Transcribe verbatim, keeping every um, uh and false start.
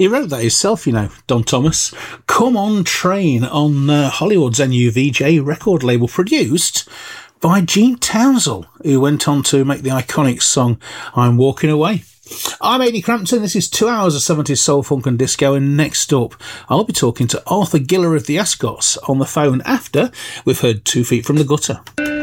He wrote that himself, you know, Don Thomas. Come On Train on uh, Hollywood's N U V J record label, produced by Gene Townsend, who went on to make the iconic song I'm Walking Away. I'm Ady Crampton. This is two hours of seventies soul, funk and disco, and next up I'll be talking to Arthur Giller of the Ascots on the phone after we've heard Two Feet from the Gutter.